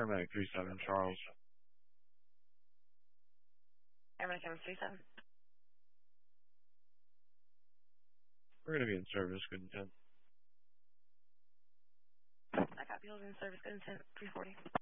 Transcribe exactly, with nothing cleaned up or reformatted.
Paramedic three seven, Charles. Paramedic three seven. We're going to be in service, good intent. I copy. Hold in service. Good intent. three forty.